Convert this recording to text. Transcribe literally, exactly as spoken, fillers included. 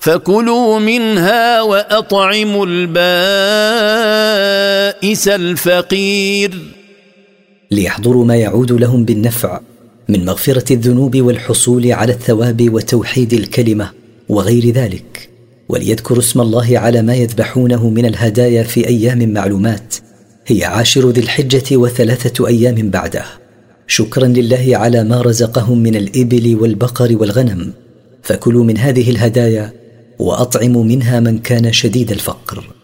فكلوا منها وأطعموا البائس الفقير. ليحضروا ما يعود لهم بالنفع من مغفرة الذنوب والحصول على الثواب وتوحيد الكلمة وغير ذلك، وليذكروا اسم الله على ما يذبحونه من الهدايا في أيام معلومات هي عاشر ذي الحجة وثلاثة أيام بعده، شكرا لله على ما رزقهم من الإبل والبقر والغنم. فكلوا من هذه الهدايا وأطعموا منها من كان شديد الفقر.